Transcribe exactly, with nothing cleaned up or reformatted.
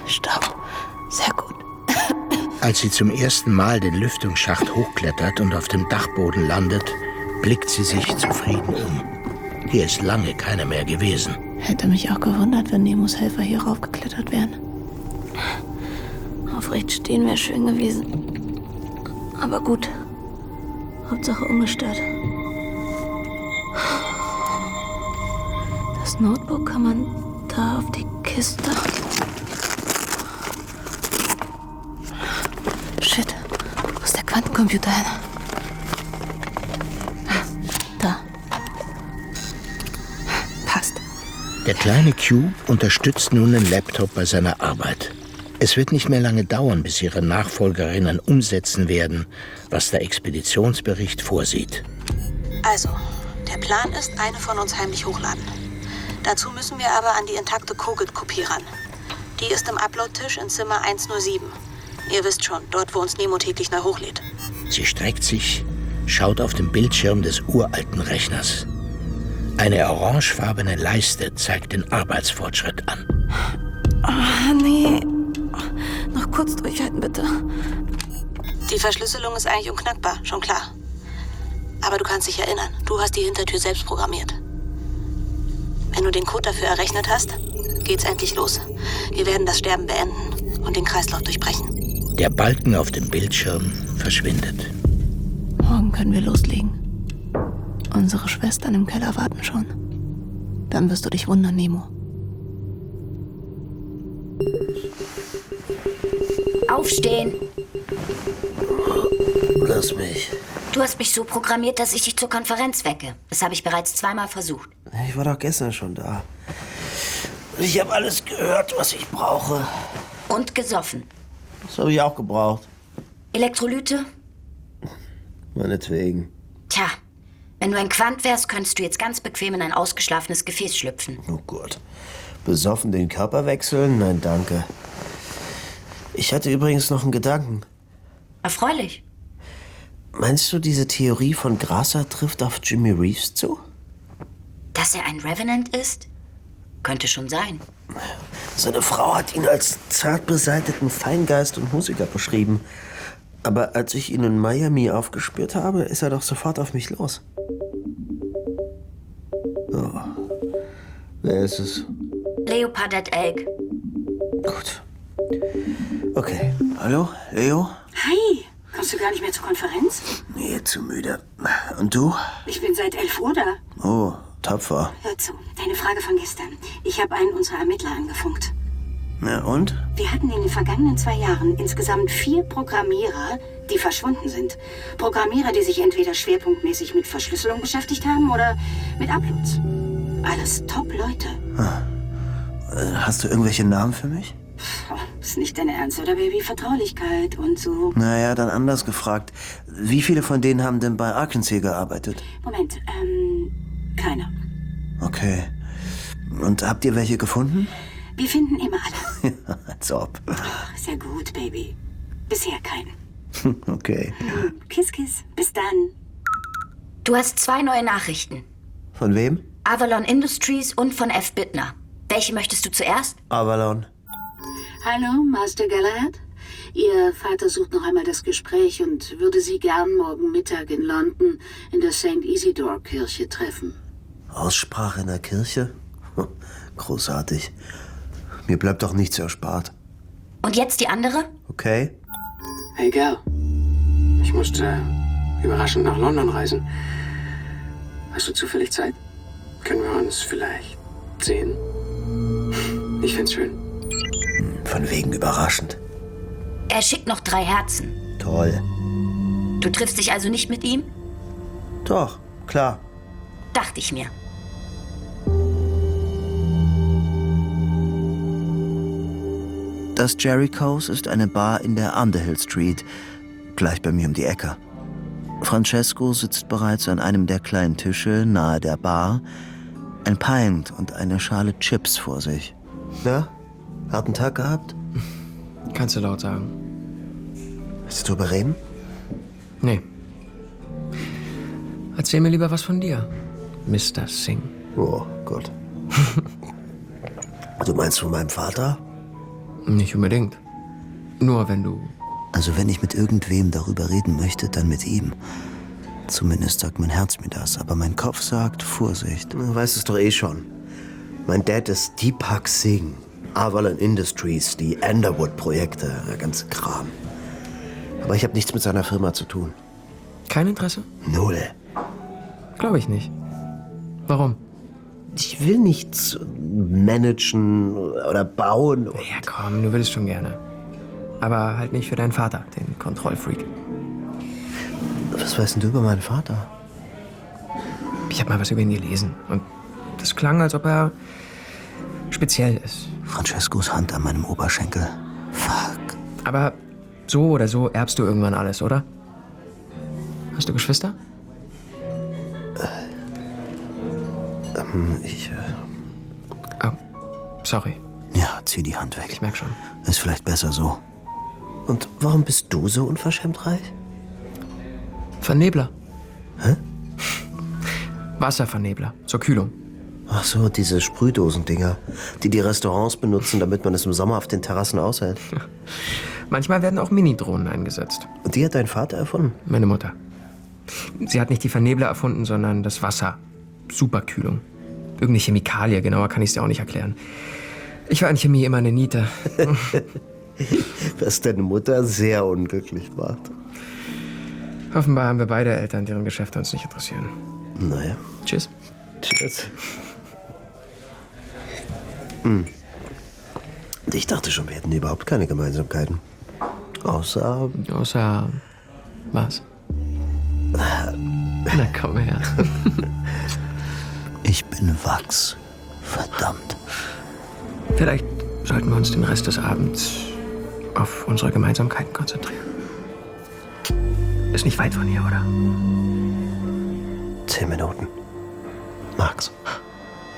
Stopp. Sehr gut. Als sie zum ersten Mal den Lüftungsschacht hochklettert und auf dem Dachboden landet, blickt sie sich zufrieden um. Hier ist lange keiner mehr gewesen. Hätte mich auch gewundert, wenn Nemos Helfer hier raufgeklettert wären. Aufrecht stehen wäre schön gewesen. Aber gut. Hauptsache ungestört. Das Notebook kann man da auf die Kiste. Shit. Wo ist der Quantencomputer hin? Da. Passt. Der kleine Cube unterstützt nun den Laptop bei seiner Arbeit. Es wird nicht mehr lange dauern, bis ihre Nachfolgerinnen umsetzen werden, was der Expeditionsbericht vorsieht. Also, der Plan ist, eine von uns heimlich hochladen. Dazu müssen wir aber an die intakte Kogit-Kopie ran. Die ist im Upload-Tisch in Zimmer eins null sieben. Ihr wisst schon, dort, wo uns Nemo täglich neu hochlädt. Sie streckt sich, schaut auf den Bildschirm des uralten Rechners. Eine orangefarbene Leiste zeigt den Arbeitsfortschritt an. Oh, nee. Noch kurz durchhalten, bitte. Die Verschlüsselung ist eigentlich unknackbar, schon klar. Aber du kannst dich erinnern, du hast die Hintertür selbst programmiert. Wenn du den Code dafür errechnet hast, geht's endlich los. Wir werden das Sterben beenden und den Kreislauf durchbrechen. Der Balken auf dem Bildschirm verschwindet. Morgen können wir loslegen. Unsere Schwestern im Keller warten schon. Dann wirst du dich wundern, Nemo. Aufstehen! Lass mich. Du hast mich so programmiert, dass ich dich zur Konferenz wecke. Das habe ich bereits zweimal versucht. Ich war doch gestern schon da. Ich habe alles gehört, was ich brauche. Und gesoffen. Das habe ich auch gebraucht. Elektrolyte? Meinetwegen. Tja, wenn du ein Quant wärst, könntest du jetzt ganz bequem in ein ausgeschlafenes Gefäß schlüpfen. Oh Gott. Besoffen den Körper wechseln? Nein, danke. Ich hatte übrigens noch einen Gedanken. Erfreulich. Meinst du, diese Theorie von Grasser trifft auf Jimmy Reeves zu? Dass er ein Revenant ist? Könnte schon sein. Seine Frau hat ihn als zart beseiteten Feingeist und Musiker beschrieben. Aber als ich ihn in Miami aufgespürt habe, ist er doch sofort auf mich los. Oh. Wer ist es? Leopard at Elk. Gut. Okay. Hallo, Leo? Hi. Kommst du gar nicht mehr zur Konferenz? Nee, zu müde. Und du? Ich bin seit elf Uhr da. Oh, tapfer. Hör zu, deine Frage von gestern. Ich habe einen unserer Ermittler angefunkt. Na und? Wir hatten in den vergangenen zwei Jahren insgesamt vier Programmierer, die verschwunden sind. Programmierer, die sich entweder schwerpunktmäßig mit Verschlüsselung beschäftigt haben oder mit Uploads. Alles Top-Leute. Ah. Hast du irgendwelche Namen für mich? Puh, ist nicht dein Ernst, oder Baby? Vertraulichkeit und so. Naja, dann anders gefragt. Wie viele von denen haben denn bei Arkansas gearbeitet? Moment, ähm, keiner. Okay. Und habt ihr welche gefunden? Wir finden immer alle. Ja, als ob. Ach, sehr gut, Baby. Bisher keinen. Okay. Kiss, kiss. Bis dann. Du hast zwei neue Nachrichten. Von wem? Avalon Industries und von F. Bittner. Welche möchtest du zuerst? Avalon. Hallo, Master Galahad. Ihr Vater sucht noch einmal das Gespräch und würde Sie gern morgen Mittag in London in der Saint Isidore-Kirche treffen. Aussprache in der Kirche? Großartig. Mir bleibt doch nichts erspart. Und jetzt die andere? Okay. Hey, Gal. Ich musste überraschend nach London reisen. Hast du zufällig Zeit? Können wir uns vielleicht sehen? Ich find's schön. Von wegen überraschend. Er schickt noch drei Herzen. Toll. Du triffst dich also nicht mit ihm? Doch, klar. Dachte ich mir. Das Jericho's ist eine Bar in der Underhill Street, gleich bei mir um die Ecke. Francesco sitzt bereits an einem der kleinen Tische nahe der Bar, ein Pint und eine Schale Chips vor sich. Na, harten Tag gehabt? Kannst du laut sagen. Willst du drüber reden? Nee. Erzähl mir lieber was von dir, Mister Singh. Oh Gott. Du meinst von meinem Vater? Nicht unbedingt. Nur wenn du... Also wenn ich mit irgendwem darüber reden möchte, dann mit ihm. Zumindest sagt mein Herz mir das, aber mein Kopf sagt Vorsicht. Du weißt es doch eh schon. Mein Dad ist Deepak Singh. Avalon Industries, die Underwood-Projekte, der ganze Kram. Aber ich habe nichts mit seiner Firma zu tun. Kein Interesse? Null. Glaube ich nicht. Warum? Ich will nichts managen oder bauen. Und Ja, komm, du würdest schon gerne. Aber halt nicht für deinen Vater, den Kontrollfreak. Was weißt denn du über meinen Vater? Ich habe mal was über ihn gelesen. Und das klang, als ob er speziell ist. Francescos Hand an meinem Oberschenkel. Fuck. Aber so oder so erbst du irgendwann alles, oder? Hast du Geschwister? Ähm, ich... Äh, Oh, sorry. Ja, zieh die Hand weg. Ich merk schon. Ist vielleicht besser so. und warum bist du so unverschämt reich? Vernebler. Hä? Wasservernebler. Zur Kühlung. Ach so, diese Sprühdosendinger, die die Restaurants benutzen, damit man es im Sommer auf den Terrassen aushält. Manchmal werden auch Mini-Drohnen eingesetzt. Und die hat dein Vater erfunden? Meine Mutter. Sie hat nicht die Vernebler erfunden, sondern das Wasser. Superkühlung. Irgendeine Chemikalie, genauer kann ich es dir auch nicht erklären. Ich war in Chemie immer eine Niete. Was deine Mutter sehr unglücklich macht. Offenbar haben wir beide Eltern, deren Geschäfte uns nicht interessieren. Naja. Tschüss. Tschüss. Hm. Ich dachte schon, wir hätten überhaupt keine Gemeinsamkeiten. Außer... Außer... was? Na komm her. Ich bin Wachs. Verdammt. Vielleicht sollten wir uns den Rest des Abends auf unsere Gemeinsamkeiten konzentrieren. Ist nicht weit von hier, oder? Zehn Minuten. Max.